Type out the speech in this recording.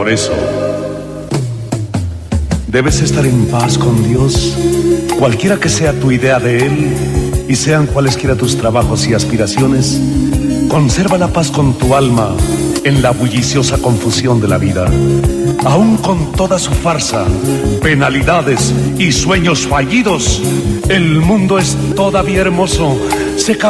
Por eso, debes estar en paz con Dios, cualquiera que sea tu idea de Él, y sean cualesquiera tus trabajos y aspiraciones. Conserva la paz con tu alma en la bulliciosa confusión de la vida. Aún con toda su farsa, penalidades y sueños fallidos, el mundo es todavía hermoso.